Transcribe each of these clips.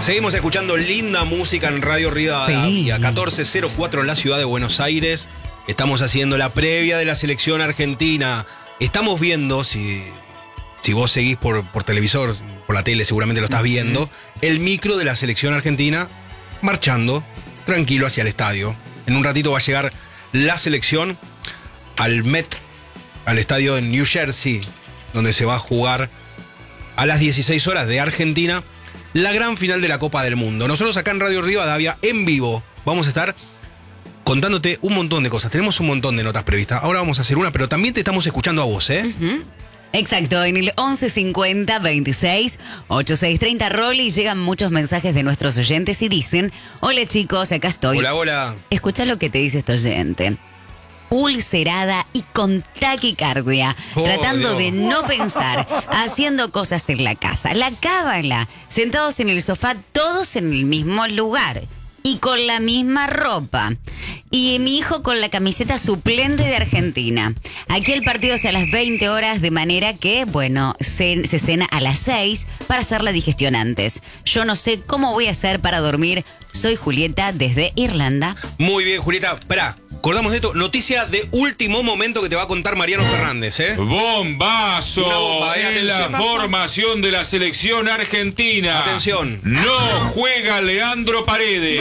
Seguimos escuchando linda música en Radio Rivadavia, 1404 en la ciudad de Buenos Aires. Estamos haciendo la previa de la selección argentina. Estamos viendo, si vos seguís por televisor, por la tele seguramente lo estás viendo, el micro de la selección argentina marchando tranquilo hacia el estadio. En un ratito va a llegar la selección al Met, al estadio en New Jersey, donde se va a jugar a las 16 horas de Argentina la gran final de la Copa del Mundo. Nosotros acá en Radio Rivadavia, en vivo, vamos a estar contándote un montón de cosas. Tenemos un montón de notas previstas. Ahora vamos a hacer una, pero también te estamos escuchando a vos, ¿eh? Exacto, en el 1150 26 8630 Rolly llegan muchos mensajes de nuestros oyentes y dicen: hola chicos, acá estoy. Hola, hola. Escuchá lo que te dice este oyente. Ulcerada y con taquicardia, tratando de no pensar, haciendo cosas en la casa. La cábala, sentados en el sofá, todos en el mismo lugar y con la misma ropa. Y mi hijo con la camiseta suplente de Argentina. Aquí el partido es a las 20 horas, de manera que, bueno, se cena a las 6 para hacer la digestión antes. Yo no sé cómo voy a hacer para dormir. Soy Julieta desde Irlanda. Muy bien, Julieta. Esperá, acordamos de esto. Noticia de último momento que te va a contar Mariano Fernández, ¿eh? ¡Bombazo! Una bomba, en la formación de la selección argentina. Atención. No juega Leandro Paredes.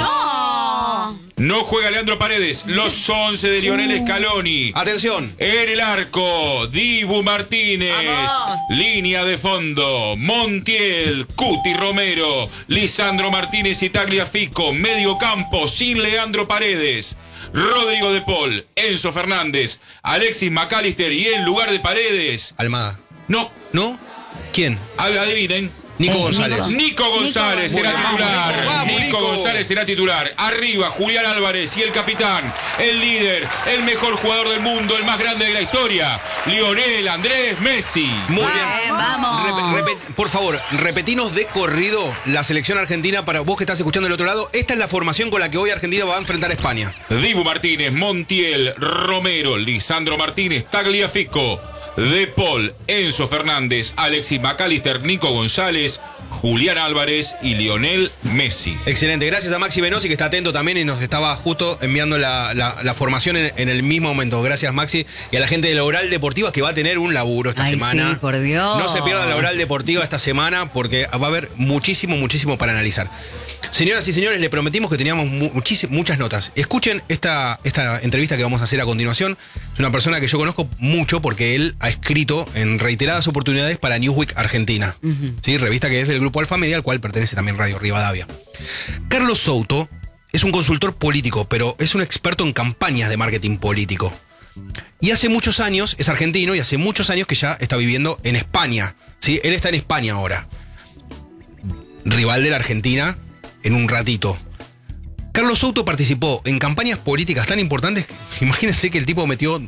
No juega Leandro Paredes. Los 11 de Lionel Scaloni. Atención. En el arco, Dibu Martínez. ¡Vamos! Línea de fondo, Montiel, Cuti Romero, Lisandro Martínez y Tagliafico. Medio campo, sin Leandro Paredes. Rodrigo de Paul, Enzo Fernández, Alexis McAllister y en lugar de Paredes. Almada. No. ¿No? ¿Quién? Adivinen. Nico González. Nico González será titular. Vamos, Nico Nico. González será titular. Arriba, Julián Álvarez y el capitán, el líder, el mejor jugador del mundo, el más grande de la historia, Lionel Andrés Messi. Muy bien. Vamos. Por favor, repetinos de corrido la selección argentina para vos que estás escuchando del otro lado. Esta es la formación con la que hoy Argentina va a enfrentar a España. Dibu Martínez, Montiel, Romero, Lisandro Martínez, Tagliafico, De Paul, Enzo Fernández, Alexis McAllister, Nico González, Julián Álvarez y Lionel Messi. Excelente, gracias a Maxi Venosi que está atento también y nos estaba justo enviando la formación en el mismo momento. Gracias Maxi y a la gente de la Oral Deportiva que va a tener un laburo esta semana. Sí, por Dios. No se pierdan la Oral Deportiva esta semana porque va a haber muchísimo para analizar. Señoras y señores, le prometimos que teníamos muchas notas. Escuchen esta entrevista que vamos a hacer a continuación. Es una persona que yo conozco mucho porque él ha escrito en reiteradas oportunidades para Newsweek Argentina, ¿sí? Revista que es del grupo Alfa Media, al cual pertenece también Radio Rivadavia. Carlos Souto es un consultor político, pero es un experto en campañas de marketing político. Y hace muchos años, es argentino, y hace muchos años que ya está viviendo en España, ¿sí? Él está en España ahora. Rival de la Argentina en un ratito. Carlos Souto participó en campañas políticas tan importantes que imagínense que el tipo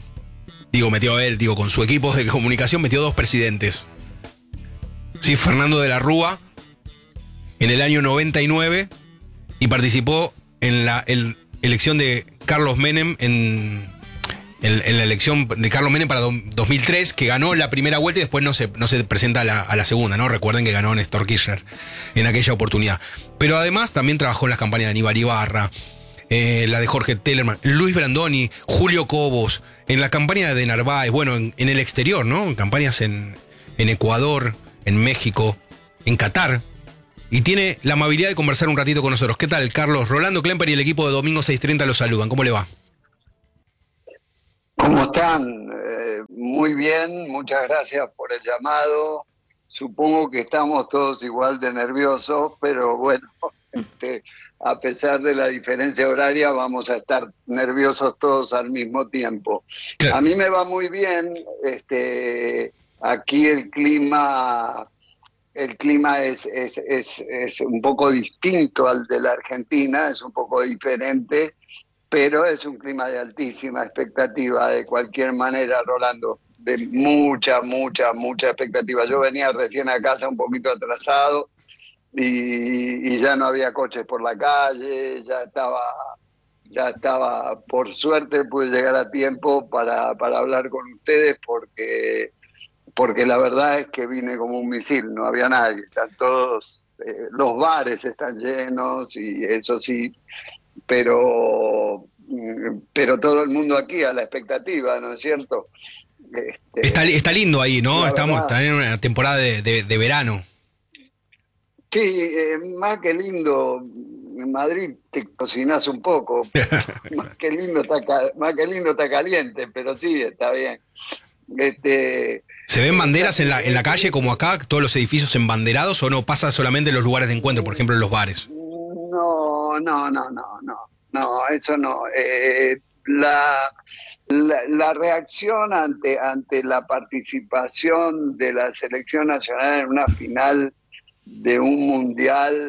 con su equipo de comunicación metió 2 presidentes. Sí, Fernando de la Rúa en el año 99 y participó en la elección de Carlos Menem en la elección de Carlos Menem para 2003, que ganó la primera vuelta y después no se presenta a la segunda, ¿no? Recuerden que ganó Néstor Kirchner en aquella oportunidad. Pero además también trabajó en las campañas de Aníbal Ibarra, la de Jorge Tellerman, Luis Brandoni, Julio Cobos, en la campaña de Narváez, bueno, en el exterior, ¿no? En campañas en Ecuador, en México, en Qatar. Y tiene la amabilidad de conversar un ratito con nosotros. ¿Qué tal, Carlos? Rolando Klemper y el equipo de Domingo 630 los saludan. ¿Cómo le va? ¿Cómo están? Muy bien, muchas gracias por el llamado. Supongo que estamos todos igual de nerviosos, pero bueno, a pesar de la diferencia horaria vamos a estar nerviosos todos al mismo tiempo. Claro. A mí me va muy bien, aquí el clima es un poco distinto al de la Argentina, es un poco diferente, pero es un clima de altísima expectativa de cualquier manera, Rolando, de mucha expectativa. Yo venía recién a casa un poquito atrasado y ya no había coches por la calle, ya estaba, por suerte pude llegar a tiempo para hablar con ustedes porque porque la verdad es que vine como un misil, no había nadie, están todos, los bares están llenos y eso sí, pero todo el mundo aquí a la expectativa, ¿no es cierto? Está lindo ahí, ¿no? Estamos verdad, también en una temporada de verano. sí, más que lindo, en Madrid te cocinas un poco, más que lindo está caliente, pero sí, está bien. ¿Se ven banderas en la Casi, calle como acá, todos los edificios embanderados, o no pasa solamente en los lugares de encuentro, por ejemplo en los bares? no, no, no, no, no, no, eso no. La reacción ante la participación de la selección nacional en una final de un mundial,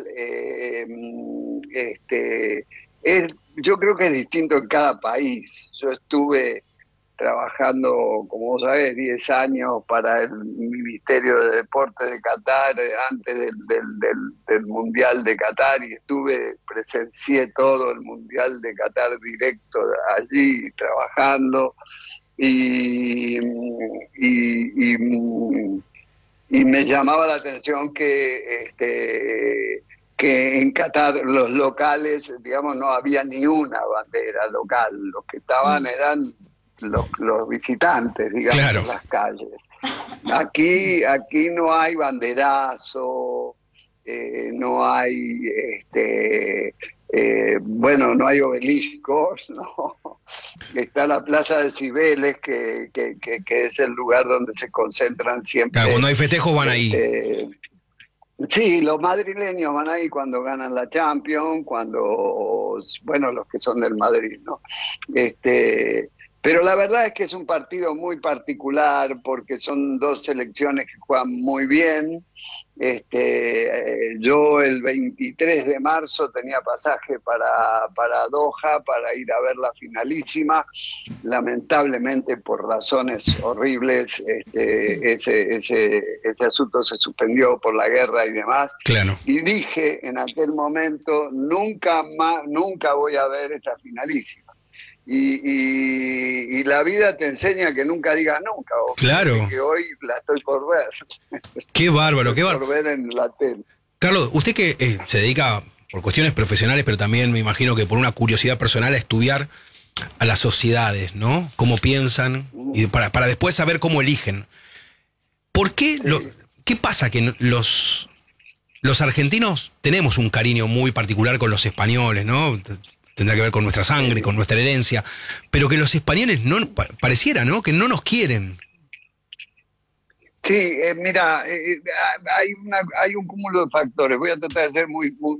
yo creo que es distinto en cada país. Yo estuve trabajando, como vos sabés, 10 años para el Ministerio de Deportes de Qatar, antes del Mundial de Qatar, y presencié todo el Mundial de Qatar directo allí, trabajando, y, y, y, y me llamaba la atención que en Qatar los locales, digamos, no había ni una bandera local, los que estaban eran los visitantes, digamos, Claro. en las calles. Aquí no hay banderazo, no hay, bueno, no hay obeliscos, no. Está la Plaza de Cibeles, que es el lugar donde se concentran siempre. Claro, cuando hay festejos van ahí. Sí, los madrileños van ahí cuando ganan la Champions, bueno, los que son del Madrid, ¿no? Pero la verdad es que es un partido muy particular porque son dos selecciones que juegan muy bien. Yo el 23 de marzo tenía pasaje para Doha para ir a ver la finalísima. Lamentablemente, por razones horribles, ese asunto se suspendió por la guerra y demás. Claro. Y dije en aquel momento, nunca voy a ver esta finalísima. Y la vida te enseña que nunca digas nunca. Claro. Que hoy la estoy por ver. Qué bárbaro, qué bárbaro. Por ver en la tele. Carlos, usted que se dedica por cuestiones profesionales, pero también me imagino que por una curiosidad personal a estudiar a las sociedades, ¿no? Cómo piensan, y para después saber cómo eligen. ¿Por qué? ¿Qué pasa que los argentinos tenemos un cariño muy particular con los españoles, ¿no? Tendrá que ver con nuestra sangre, con nuestra herencia, pero que los españoles no pareciera, ¿no? Que no nos quieren. Sí, mira, hay un cúmulo de factores. Voy a tratar de ser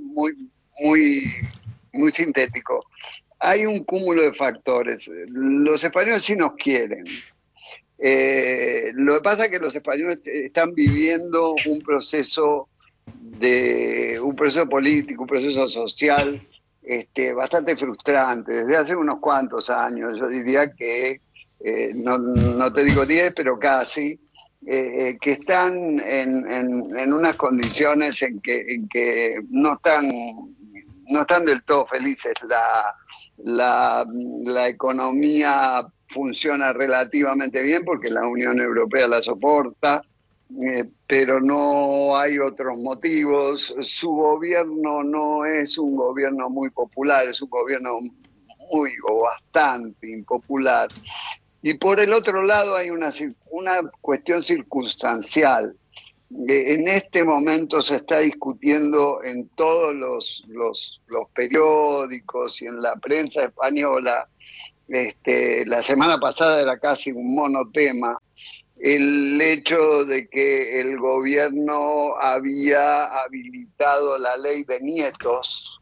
muy sintético. Hay un cúmulo de factores. Los españoles sí nos quieren. Lo que pasa es que los españoles están viviendo un proceso político, un proceso social bastante frustrante desde hace unos cuantos años. Yo diría que no te digo 10, pero casi. Que están en unas condiciones en que no están del todo felices. La economía funciona relativamente bien porque la Unión Europea la soporta, pero no hay otros motivos. Su gobierno no es un gobierno muy popular, es un gobierno muy o bastante impopular. Y por el otro lado hay una cuestión circunstancial. En este momento se está discutiendo en todos los periódicos y en la prensa española, la semana pasada era casi un monotema, el hecho de que el gobierno había habilitado la ley de nietos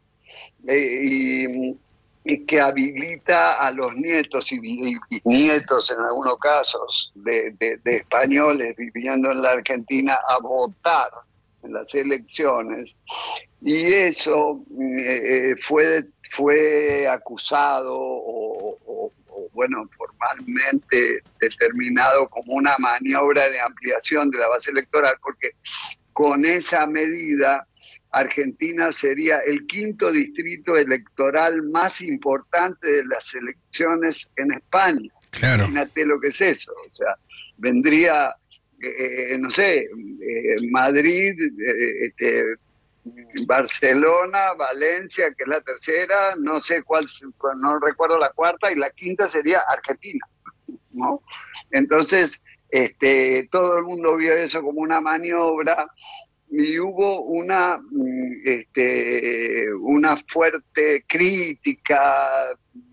y que habilita a los nietos y bisnietos en algunos casos de españoles viviendo en la Argentina a votar en las elecciones. Y eso fue acusado o bueno, formalmente determinado como una maniobra de ampliación de la base electoral, porque con esa medida Argentina sería el quinto distrito electoral más importante de las elecciones en España. Claro. Imagínate lo que es eso. O sea, vendría no sé, Madrid, Barcelona, Valencia, que es la tercera, no sé cuál, no recuerdo la cuarta, y la quinta sería Argentina, ¿no? Entonces, todo el mundo vio eso como una maniobra y hubo una fuerte crítica,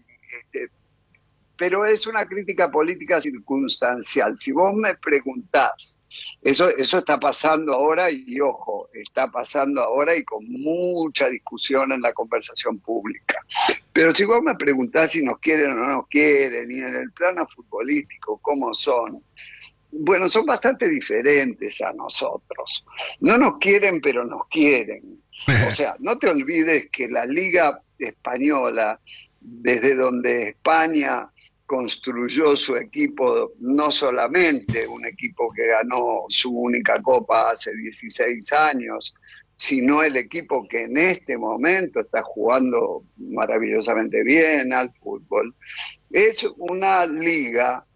pero es una crítica política circunstancial. Si vos me preguntás, eso está pasando ahora y ojo, está pasando ahora y con mucha discusión en la conversación pública. Pero si vos me preguntás si nos quieren o no nos quieren, y en el plano futbolístico, ¿cómo son? Bueno, son bastante diferentes a nosotros. No nos quieren, pero nos quieren. O sea, no te olvides que la Liga Española, desde donde España construyó su equipo, no solamente un equipo que ganó su única copa hace 16 años, sino el equipo que en este momento está jugando maravillosamente bien al fútbol, es una liga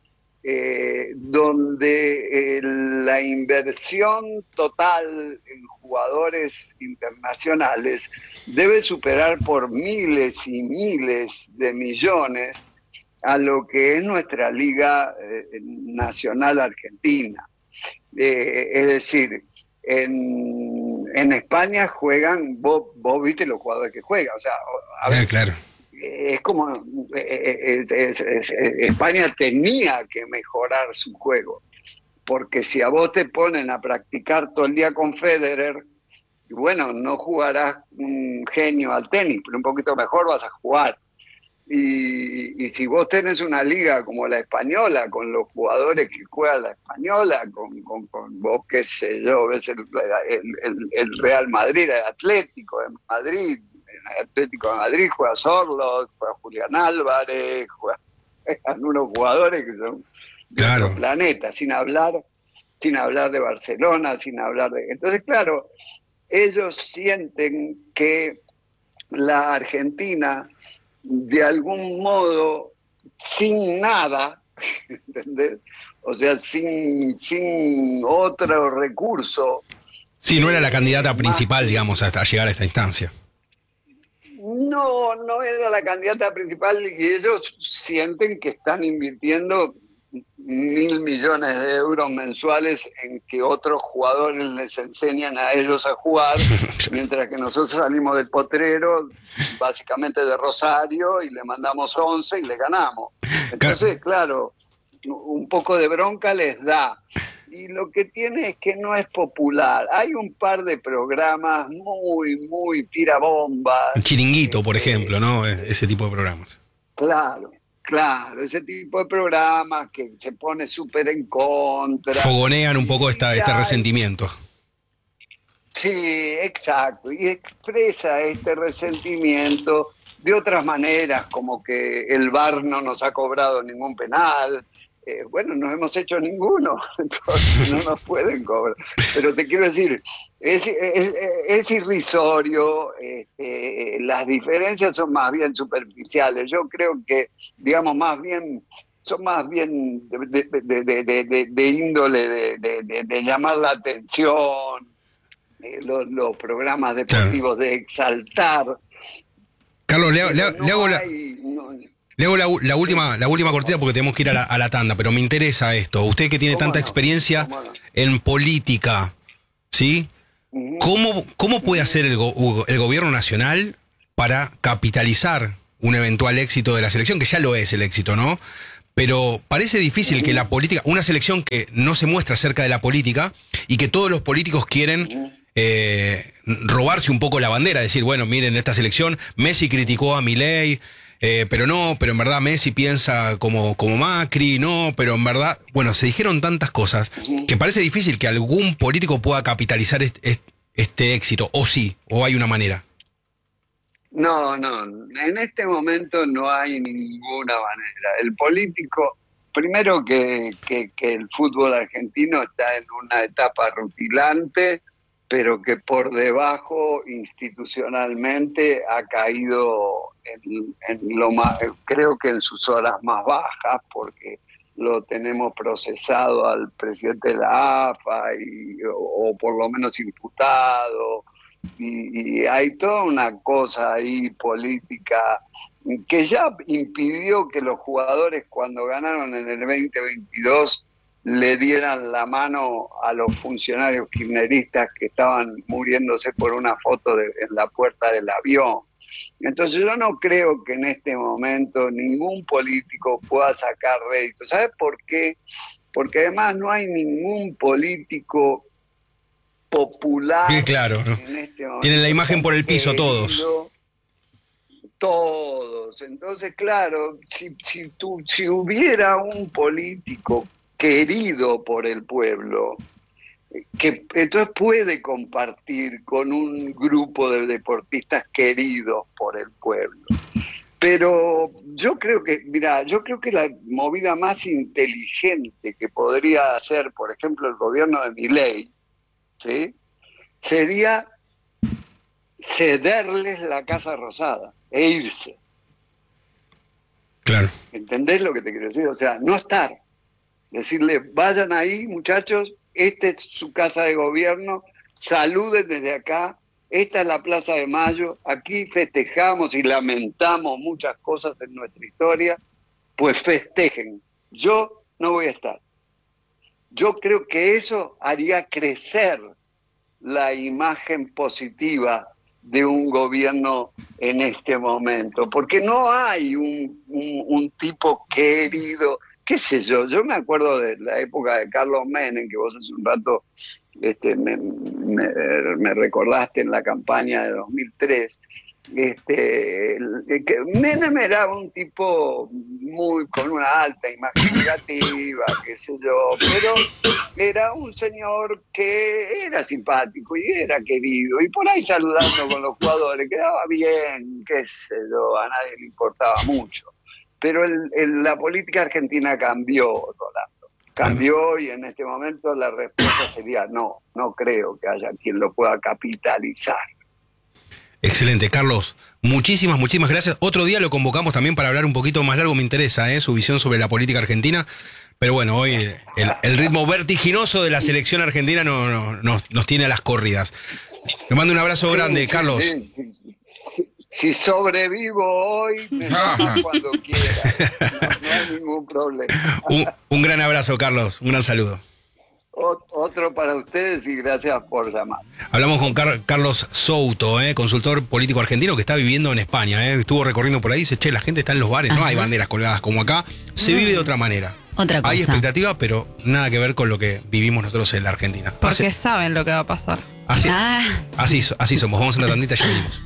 donde la inversión total en jugadores internacionales debe superar por miles y miles de millones a lo que es nuestra Liga Nacional Argentina. Es decir, en España juegan, vos viste los jugadores que juegan, o sea, a ver, claro. Es como España tenía que mejorar su juego, porque si a vos te ponen a practicar todo el día con Federer, bueno, no jugarás un genio al tenis, pero un poquito mejor vas a jugar. Y si vos tenés una liga como la española, con los jugadores que juega la española, con vos, qué sé yo, ves el Real Madrid, el Atlético de Madrid, el Atlético de Madrid juega Sorlos, juega Julián Álvarez, juegan unos jugadores que son de otro planeta, sin hablar de Barcelona, sin hablar de... Entonces, claro, ellos sienten que la Argentina, de algún modo, sin nada, ¿entendés? O sea, sin otro recurso. Sí, no era la candidata principal, digamos, hasta llegar a esta instancia. No era la candidata principal y ellos sienten que están invirtiendo 1.000 millones de euros mensuales en que otros jugadores les enseñan a ellos a jugar, mientras que nosotros salimos del potrero, básicamente de Rosario, y le mandamos 11 y le ganamos. Entonces, claro, un poco de bronca les da. Y lo que tiene es que no es popular. Hay un par de programas muy tirabombas. El Chiringuito, por ejemplo, ¿no? Ese tipo de programas. Claro, ese tipo de programas que se pone súper en contra. Fogonean un poco este resentimiento. Sí, exacto. Y expresa este resentimiento de otras maneras, como que el VAR no nos ha cobrado ningún penal. Bueno, no hemos hecho ninguno, entonces no nos pueden cobrar. Pero te quiero decir, es irrisorio, las diferencias son más bien superficiales. Yo creo que, digamos, son más bien de índole de llamar la atención, los programas deportivos, claro, de exaltar. Carlos, le hago la última cortita porque tenemos que ir a la tanda, pero me interesa esto. Usted que tiene tanta experiencia en política, ¿sí? ¿Cómo puede hacer el gobierno nacional para capitalizar un eventual éxito de la selección? Que ya lo es el éxito, ¿no? Pero parece difícil que la política, una selección que no se muestra cerca de la política y que todos los políticos quieren robarse un poco la bandera, decir, bueno, miren, esta selección, Messi criticó a Milei, pero en verdad Messi piensa como Macri, pero en verdad, bueno, se dijeron tantas cosas que parece difícil que algún político pueda capitalizar este éxito, o hay una manera. No, en este momento no hay ninguna manera. El político, primero que el fútbol argentino está en una etapa rutilante, pero que por debajo institucionalmente ha caído en lo más, creo que en sus horas más bajas, porque lo tenemos procesado al presidente de la AFA, o por lo menos imputado, y hay toda una cosa ahí política que ya impidió que los jugadores, cuando ganaron en el 2022, le dieran la mano a los funcionarios kirchneristas que estaban muriéndose por una foto en la puerta del avión. Entonces yo no creo que en este momento ningún político pueda sacar rédito. ¿Sabes por qué? Porque además no hay ningún político popular. Sí, claro, ¿no? En este momento. Tienen la imagen por el piso todos. Todos. Entonces, claro, si hubiera un político querido por el pueblo, que entonces puede compartir con un grupo de deportistas queridos por el pueblo. Pero yo creo que la movida más inteligente que podría hacer, por ejemplo, el gobierno de Milei, ¿sí?, sería cederles la Casa Rosada e irse. Claro. ¿Entendés lo que te quiero decir? O sea, no estar. Decirles, vayan ahí, muchachos, esta es su casa de gobierno, saluden desde acá, esta es la Plaza de Mayo, aquí festejamos y lamentamos muchas cosas en nuestra historia, pues festejen. Yo no voy a estar. Yo creo que eso haría crecer la imagen positiva de un gobierno en este momento, porque no hay un tipo querido, qué sé yo me acuerdo de la época de Carlos Menem, que vos hace un rato me recordaste en la campaña de 2003, que Menem era un tipo con una alta imagen negativa, qué sé yo, pero era un señor que era simpático y era querido, y por ahí saludando con los jugadores, quedaba bien, qué sé yo, a nadie le importaba mucho. Pero la política argentina cambió, Rolando. Cambió, y en este momento la respuesta sería no creo que haya quien lo pueda capitalizar. Excelente, Carlos. Muchísimas gracias. Otro día lo convocamos también para hablar un poquito más largo. Me interesa su visión sobre la política argentina. Pero bueno, hoy el ritmo vertiginoso de la selección argentina nos tiene a las corridas. Te mando un abrazo grande, Carlos. Sí. Si sobrevivo hoy, me llaman cuando quiera. No hay ningún problema. Un gran abrazo, Carlos. Un gran saludo. Otro para ustedes y gracias por llamar. Hablamos con Carlos Souto, consultor político argentino que está viviendo en España. Estuvo recorriendo por ahí y dice, che, la gente está en los bares, no hay banderas colgadas como acá. Se vive de otra manera. Otra cosa. Hay expectativa, pero nada que ver con lo que vivimos nosotros en la Argentina. Porque saben lo que va a pasar. Así somos. Vamos a una tandita y ya venimos.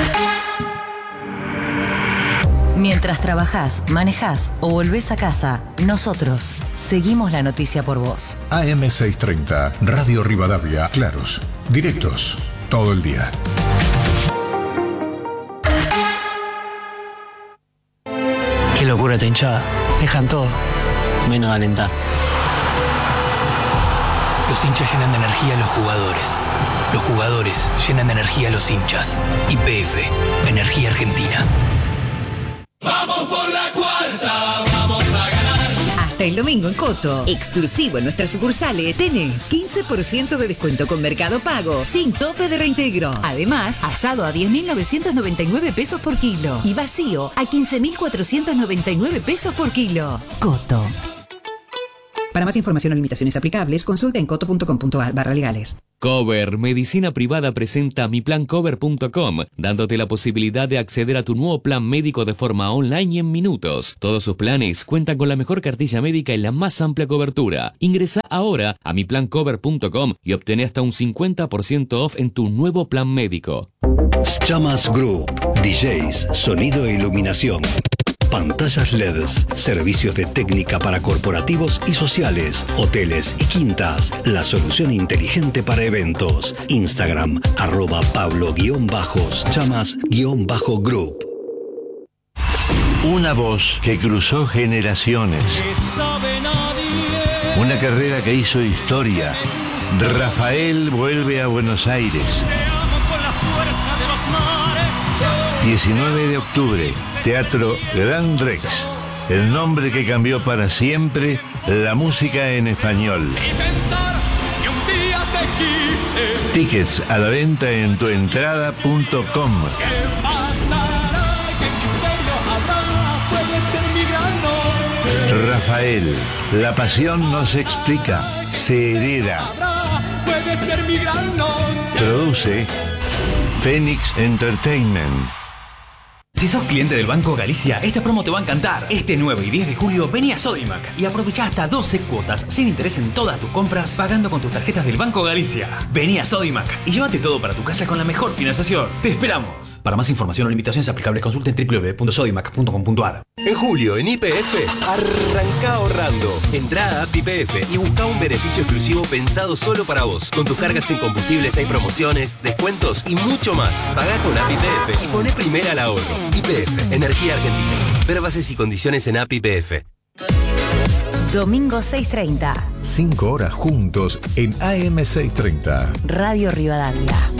Mientras trabajás, manejás o volvés a casa, nosotros seguimos la noticia por vos. AM630, Radio Rivadavia, claros, directos, todo el día. Qué locura esta hinchada. Dejan todo, menos alentar. Los hinchas llenan de energía a los jugadores. Los jugadores llenan de energía a los hinchas. YPF, Energía Argentina. Vamos por la cuarta, vamos a ganar. Hasta el domingo en Coto, exclusivo en nuestras sucursales, tenés 15% de descuento con Mercado Pago, sin tope de reintegro. Además, asado a 10.999 pesos por kilo y vacío a 15.499 pesos por kilo. Coto. Para más información o limitaciones aplicables, consulta en coto.com.ar/legales. Cover Medicina Privada presenta miplancover.com, dándote la posibilidad de acceder a tu nuevo plan médico de forma online y en minutos. Todos sus planes cuentan con la mejor cartilla médica y la más amplia cobertura. Ingresa ahora a miplancover.com y obtén hasta un 50% off en tu nuevo plan médico. Chamas Group, DJs, sonido e iluminación. Pantallas LEDs, servicios de técnica para corporativos y sociales, hoteles y quintas. La solución inteligente para eventos. Instagram, @Pablo_Chamas_Group. Una voz que cruzó generaciones. Una carrera que hizo historia. Rafael vuelve a Buenos Aires. 19 de octubre, Teatro Gran Rex. el nombre que cambió para siempre la música en español. Tickets a la venta en tuentrada.com. Rafael, la pasión no se explica, se hereda. Produce Phoenix Entertainment. Si sos cliente del Banco Galicia, esta promo te va a encantar. Este 9 y 10 de julio vení a Sodimac y aprovechá hasta 12 cuotas sin interés en todas tus compras pagando con tus tarjetas del Banco Galicia. Vení a Sodimac y llévate todo para tu casa con la mejor financiación. ¡Te esperamos! Para más información o limitaciones aplicables consulten www.sodimac.com.ar. En julio, en YPF, arranca ahorrando. Entrá a App YPF y busca un beneficio exclusivo pensado solo para vos. Con tus cargas en combustibles hay promociones, descuentos y mucho más. Pagá con App YPF y poné primera al ahorro. YPF, Energía Argentina. Ver bases y condiciones en App YPF. Domingo 6:30. 5 horas juntos en AM 630. Radio Rivadavia.